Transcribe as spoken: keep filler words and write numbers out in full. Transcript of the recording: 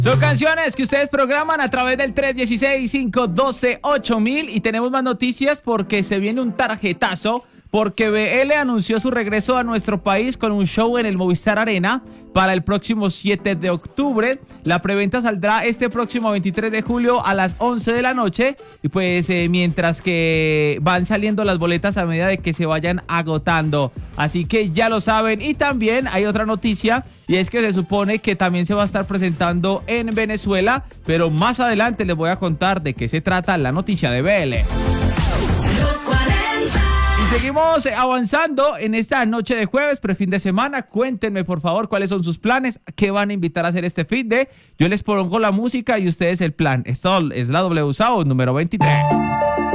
Son canciones que ustedes programan a través del tres uno seis, cinco uno dos, ocho mil. Y tenemos más noticias porque se viene un tarjetazo, porque B L anunció su regreso a nuestro país con un show en el Movistar Arena para el próximo siete de octubre. La preventa saldrá este próximo veintitrés de julio a las once de la noche. Y pues eh, mientras que van saliendo las boletas a medida de que se vayan agotando. Así que ya lo saben. Y también hay otra noticia, y es que se supone que también se va a estar presentando en Venezuela. Pero más adelante les voy a contar de qué se trata la noticia de B L. Seguimos avanzando en esta noche de jueves, prefin de semana. Cuéntenme, por favor, cuáles son sus planes, qué van a invitar a hacer este fin de. Yo les pongo la música y ustedes el plan. Esto es la W Sound número veintitrés.